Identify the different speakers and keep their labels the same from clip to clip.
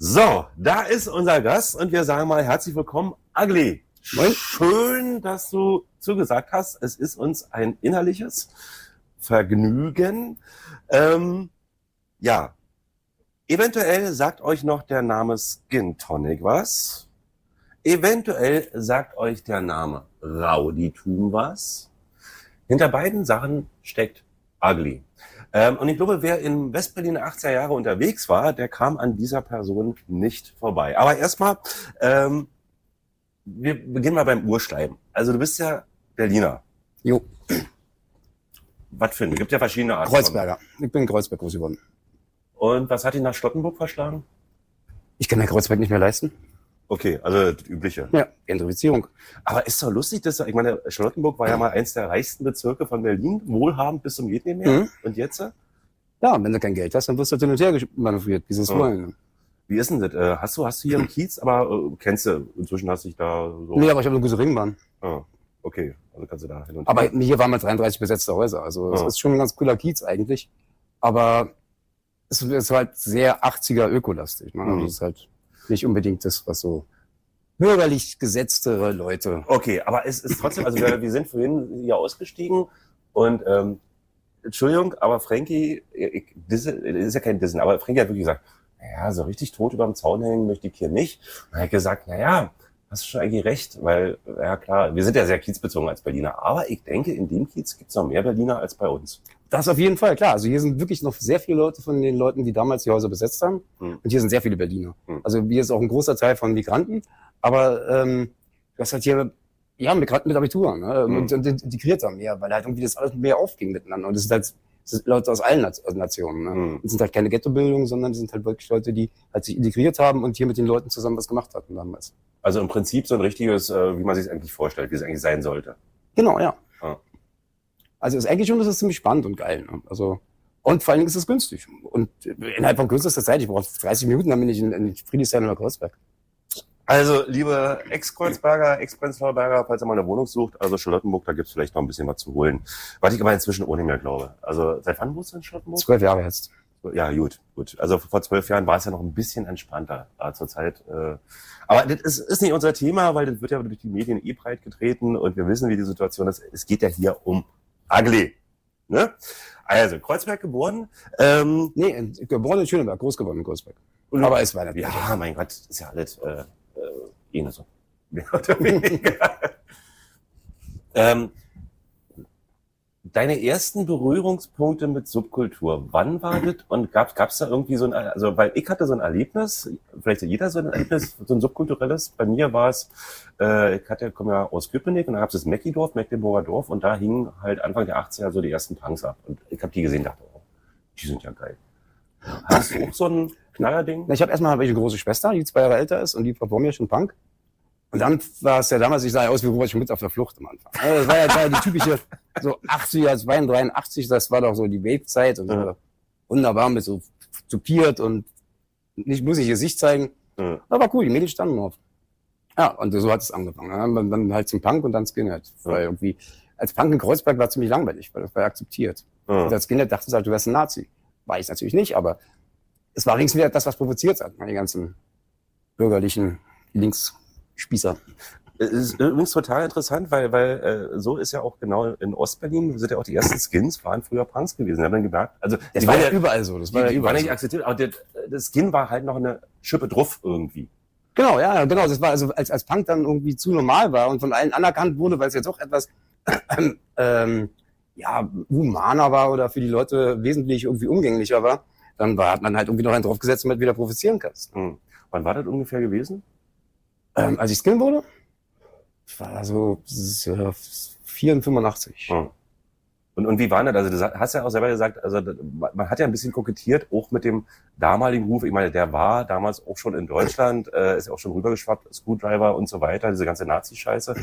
Speaker 1: So, da ist unser Gast und wir sagen mal herzlich willkommen, Ugly. Schön, dass du zugesagt hast. Es ist uns ein innerliches Vergnügen. Ja, eventuell sagt euch noch der Name Skin Tonic was. Eventuell sagt euch der Name Rowdytum was. Hinter beiden Sachen steckt Ugly. Und ich glaube, wer in Westberlin 80er Jahre unterwegs war, der kam an dieser Person nicht vorbei. Aber erstmal, wir beginnen mal beim Urschleim. Also du bist ja Berliner.
Speaker 2: Jo.
Speaker 1: Was für ein? Gibt ja verschiedene Arten.
Speaker 2: Kreuzberger. Ich bin in Kreuzberg groß geworden.
Speaker 1: Und was hat dich nach Charlottenburg verschlagen?
Speaker 2: Ich kann mir Kreuzberg nicht mehr leisten.
Speaker 1: Okay, also das Übliche.
Speaker 2: Ja, Gentrifizierung.
Speaker 1: Aber ist doch lustig, dass, ich meine, Charlottenburg war ja mal eins der reichsten Bezirke von Berlin, wohlhabend bis zum geht nicht mehr.
Speaker 2: Mhm.
Speaker 1: Und jetzt?
Speaker 2: Ja, wenn du kein Geld hast, dann wirst du hin und her manövriert, wie sie es wollen.
Speaker 1: Wie ist denn das? Hast du hier einen Kiez, aber kennst du, inzwischen hast du dich da so...
Speaker 2: Nee, aber ich habe eine gute Ringbahn.
Speaker 1: Ah, okay, also kannst du da hin und her.
Speaker 2: Aber hier waren mal 33 besetzte Häuser, also es ist schon ein ganz cooler Kiez eigentlich. Aber es ist halt sehr 80er ökolastig. Ne? Also es ist halt nicht unbedingt das, was so bürgerlich gesetztere Leute...
Speaker 1: Okay, aber es ist trotzdem, also wir sind vorhin hier ausgestiegen und Entschuldigung, aber Frankie, das ist ja kein Dissen, aber Frankie hat wirklich gesagt, naja, so richtig tot überm Zaun hängen möchte ich hier nicht. Und er hat gesagt, naja, hast du schon eigentlich recht, weil, ja klar, wir sind ja sehr kiezbezogen als Berliner, aber ich denke, in dem Kiez gibt's noch mehr Berliner als bei uns.
Speaker 2: Das auf jeden Fall, klar. Also hier sind wirklich noch sehr viele Leute von den Leuten, die damals die Häuser besetzt haben. Und hier sind sehr viele Berliner. Also hier ist auch ein großer Teil von Migranten, aber du hast halt hier Migranten mit Abitur, ne? Und integriert haben mehr, weil halt irgendwie das alles mehr aufging miteinander. Und das sind Leute aus allen Nationen. Ne? Das sind halt keine Ghettobildung, sondern das sind halt wirklich Leute, die halt sich integriert haben und hier mit den Leuten zusammen was gemacht hatten damals.
Speaker 1: Also im Prinzip so ein richtiges, wie man sich eigentlich vorstellt, wie es eigentlich sein sollte.
Speaker 2: Genau, ja.
Speaker 1: Ah.
Speaker 2: Also ist eigentlich schon, das ist ziemlich spannend und geil. Ne? Also, und vor allen Dingen ist es günstig. Und innerhalb von kürzester Zeit, ich brauche 30 Minuten, dann bin ich in Friedrichshain oder Kreuzberg.
Speaker 1: Also, liebe Ex-Kreuzberger, Ex-Prenzlauer Berger, falls ihr mal eine Wohnung sucht, also Charlottenburg, da gibt's vielleicht noch ein bisschen was zu holen. Was ich aber inzwischen ohne mehr glaube. Also, seit wann wohnst du in Charlottenburg?
Speaker 2: 12 Jahre jetzt.
Speaker 1: Ja, gut. Also vor 12 Jahren war es ja noch ein bisschen entspannter zur Zeit. Aber das ist nicht unser Thema, weil das wird ja durch die Medien breit getreten und wir wissen, wie die Situation ist. Es geht ja hier um Ugly. Ne? Also, Kreuzberg geboren.
Speaker 2: Nee, geboren in Schöneberg, groß geworden in Kreuzberg. Aber es war natürlich.
Speaker 1: Ja, mein Gott, ist ja alles so. Mehr oder weniger. Deine ersten Berührungspunkte mit Subkultur, wann war das? Und gab's da irgendwie so also weil ich hatte so ein Erlebnis, vielleicht hat jeder so ein Erlebnis, so ein subkulturelles. Bei mir war es, ich komme ja aus Köpenick und da gab es das Mäckidorf, Mecklenburger Dorf und da hingen halt Anfang der 80er so die ersten Punks ab. Und ich habe die gesehen und dachte, oh, die sind ja geil. Hast du auch so ein Knallerding?
Speaker 2: Ich habe erstmal eine große Schwester, die 2 Jahre älter ist und die war vor mir schon Punk. Und dann war es ja damals, ich sah ja aus wie Robert Schmidt auf der Flucht am Anfang. Also das war ja die typische, so 80er, 82, das war doch so die Wave-Zeit und so wunderbar mit so tupiert und nicht muss ich Gesicht zeigen. Das war cool, die Mädels standen drauf. Ja, und so hat es angefangen. Dann halt zum Punk und dann Skinhead. Weil irgendwie, als Punk in Kreuzberg war ziemlich langweilig, weil das war ja akzeptiert. Und als Skinhead dachte ich halt, du wärst ein Nazi. War ich natürlich nicht, aber es war ringsum das, was provoziert hat, die ganzen bürgerlichen Linksspießer.
Speaker 1: Es ist übrigens total interessant, weil so ist ja auch genau in Ostberlin, sind ja auch die ersten Skins, waren früher Punks gewesen. Ich habe dann gemerkt, also
Speaker 2: das war ja überall so. Das war ja überall
Speaker 1: war nicht akzeptiert, aber das Skin war halt noch eine Schippe drauf irgendwie.
Speaker 2: Genau, ja, genau. Das war also, als Punk dann irgendwie zu normal war und von allen anerkannt wurde, weil es jetzt auch etwas humaner war oder für die Leute wesentlich irgendwie umgänglicher war, dann hat man halt irgendwie noch einen draufgesetzt, damit du wieder provozieren kannst.
Speaker 1: Wann war das ungefähr gewesen?
Speaker 2: Als ich Skin wurde? Ich war so 85.
Speaker 1: Und wie war das? Also du hast ja auch selber gesagt, also man hat ja ein bisschen kokettiert, auch mit dem damaligen Ruf. Ich meine, der war damals auch schon in Deutschland, ist ja auch schon rübergeschwappt, Screwdriver und so weiter, diese ganze Nazi-Scheiße.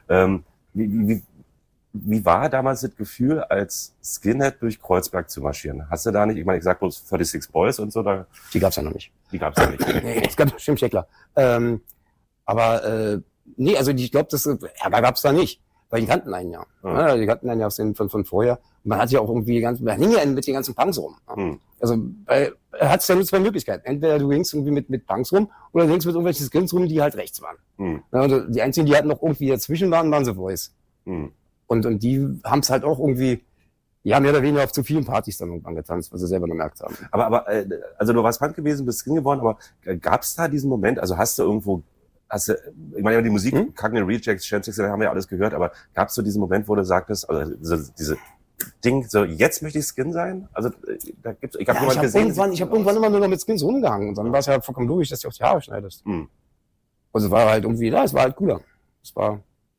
Speaker 1: Wie war damals das Gefühl, als Skinhead durch Kreuzberg zu marschieren? Hast du da nicht, ich meine, ich sag bloß 36 Boys und so, da.
Speaker 2: Die gab's ja noch nicht.
Speaker 1: Die gab's ja nicht.
Speaker 2: Nee, es gab bestimmt, ja klar. Nee, also ich glaube, Ärger gab's da nicht. Weil die kannten einen ja.
Speaker 1: Ja.
Speaker 2: Ja, die kannten einen ja von vorher. Und man hat ja auch irgendwie man hing ja mit den ganzen Punks rum. Ja. Also, er hat ja nur zwei Möglichkeiten. Entweder du hingst irgendwie mit Punks rum oder du hingst mit irgendwelchen Skins rum, die halt rechts waren. Ja, und die einzigen, die halt noch irgendwie dazwischen waren The Voice. Und die haben es halt auch irgendwie, ja, mehr oder weniger auf zu vielen Partys dann irgendwann getanzt, was sie selber gemerkt haben.
Speaker 1: Aber also du warst Punk gewesen, bist Skin geworden, aber gab es da diesen Moment, also ich meine, die Musik, Cognitive Rejects, Chance, haben wir ja alles gehört, aber gab es so diesen Moment, wo du sagtest, also diese Ding, so jetzt möchte ich Skin sein? Also da gibt's, ich habe jemanden gesehen.
Speaker 2: Ich habe irgendwann immer nur noch mit Skins rumgehangen und dann war es ja vollkommen logisch, dass du auch die Haare schneidest. Also es war halt irgendwie, es war halt cooler. Es war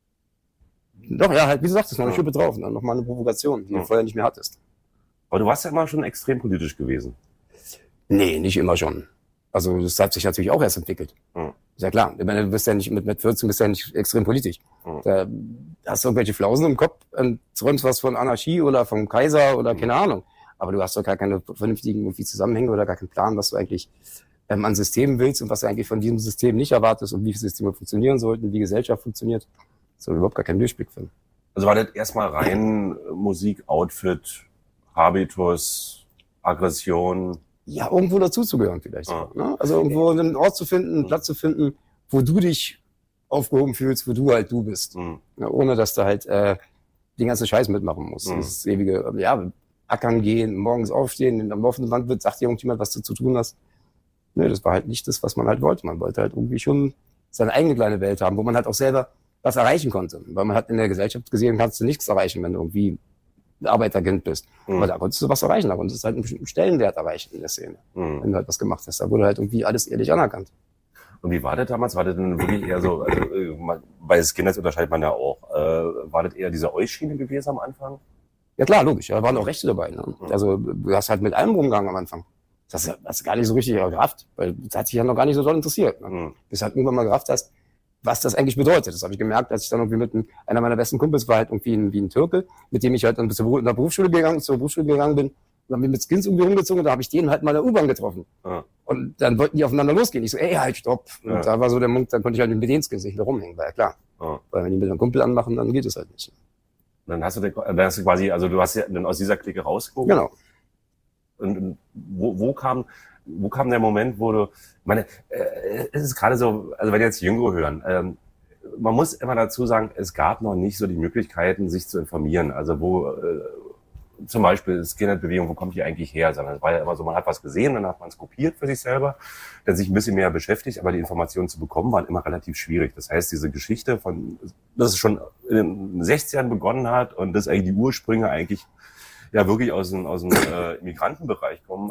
Speaker 2: doch, ja, halt, wie du sagst, es noch eine Schippe drauf, dann nochmal eine Provokation, die du vorher nicht mehr hattest.
Speaker 1: Aber du warst ja immer schon extrem politisch gewesen.
Speaker 2: Nee, nicht immer schon. Also das hat sich natürlich auch erst entwickelt. Ist ja klar. Ich meine, du bist ja nicht mit 14 bist ja nicht extrem politisch. Da hast du irgendwelche Flausen im Kopf und träumst was von Anarchie oder vom Kaiser oder keine Ahnung. Aber du hast doch gar keine vernünftigen irgendwie Zusammenhänge oder gar keinen Plan, was du eigentlich an Systemen willst und was du eigentlich von diesem System nicht erwartest und wie Systeme funktionieren sollten, wie Gesellschaft funktioniert. So überhaupt gar keinen Durchblick finden.
Speaker 1: Also war das erstmal rein Musik, Outfit, Habitus, Aggression?
Speaker 2: Ja, irgendwo dazuzugehören vielleicht. Ne? Also irgendwo einen Ort zu finden, einen Platz zu finden, wo du dich aufgehoben fühlst, wo du halt du bist. Ja, ohne dass du halt den ganzen Scheiß mitmachen musst. Das ewige, ackern gehen, morgens aufstehen, am laufenden Band wird, sagt dir irgendjemand, was du zu tun hast. Nee, das war halt nicht das, was man halt wollte. Man wollte halt irgendwie schon seine eigene kleine Welt haben, wo man halt auch selber was erreichen konnte. Weil man hat in der Gesellschaft gesehen, kannst du nichts erreichen, wenn du irgendwie Arbeiterkind bist. Aber da konntest du was erreichen, da konntest du halt einen bestimmten Stellenwert erreichen in der Szene, wenn du halt was gemacht hast. Da wurde halt irgendwie alles ehrlich anerkannt.
Speaker 1: Und wie war das damals? War das denn wirklich eher so, also bei Skinheads unterscheidet man ja auch, war das eher diese Euch-Schiene gewesen am Anfang?
Speaker 2: Ja klar, logisch, da waren auch Rechte dabei. Ne? Also du hast halt mit allem rumgegangen am Anfang. Das hast du gar nicht so richtig gerafft, weil das hat sich ja noch gar nicht so doll interessiert. Ne? Bis halt irgendwann mal gerafft hast, was das eigentlich bedeutet. Das habe ich gemerkt, als ich dann irgendwie mit einer meiner besten Kumpels war halt irgendwie wie ein Türke, mit dem ich halt dann zur Berufsschule gegangen bin. Und dann bin ich mit Skins irgendwie rumgezogen und da habe ich den halt mal in der U-Bahn getroffen. Und dann wollten die aufeinander losgehen. Ich so, ey, halt, stopp. Und da war so der Mund, dann konnte ich halt mit den Skins nicht mehr rumhängen, war ja klar. Weil wenn die mit einem Kumpel anmachen, dann geht es halt nicht.
Speaker 1: Dann hast du quasi, also du hast ja dann aus dieser Clique rausgehoben.
Speaker 2: Genau.
Speaker 1: Und wo kam der Moment, wo du, es ist gerade so, also wenn jetzt Jüngere hören, man muss immer dazu sagen, es gab noch nicht so die Möglichkeiten, sich zu informieren. Also wo, zum Beispiel Skinhead-Bewegung, wo kommt die eigentlich her? Sondern es war ja immer so, man hat was gesehen, dann hat man es kopiert für sich selber, dann sich ein bisschen mehr beschäftigt, aber die Informationen zu bekommen waren immer relativ schwierig. Das heißt, diese Geschichte dass es schon in den 60ern begonnen hat und dass eigentlich die Ursprünge eigentlich ja wirklich aus dem Immigrantenbereich kommen,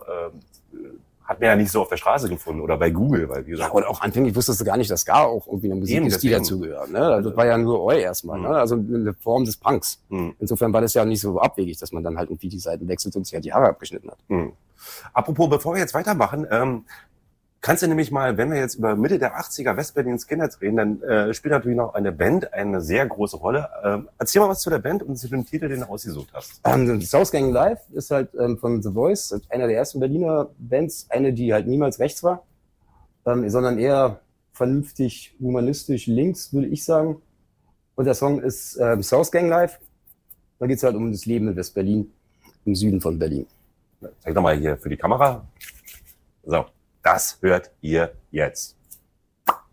Speaker 1: hat man ja nicht so auf der Straße gefunden oder bei Google, weil wie gesagt.
Speaker 2: Ja, und auch anfänglich wusstest du gar nicht, dass Ska auch irgendwie eine Musik ist, die dazugehört. Ne? Das war ja nur Oi erstmal, ne? Also eine Form des Punks. Insofern war das ja nicht so abwegig, dass man dann halt irgendwie die Seiten wechselt und sich halt die Haare abgeschnitten hat.
Speaker 1: Apropos, bevor wir jetzt weitermachen, kannst du nämlich mal, wenn wir jetzt über Mitte der 80er West-Berlin Skinheads reden, dann spielt natürlich noch eine Band eine sehr große Rolle. Erzähl mal was zu der Band und zu dem Titel, den du ausgesucht hast.
Speaker 2: South Gang Live ist halt von The Voice, einer der ersten Berliner Bands, eine, die halt niemals rechts war, sondern eher vernünftig, humanistisch links, würde ich sagen. Und der Song ist South Gang Live. Da geht es halt um das Leben in West-Berlin, im Süden von Berlin.
Speaker 1: Zeig doch mal hier für die Kamera. So. Das hört ihr jetzt.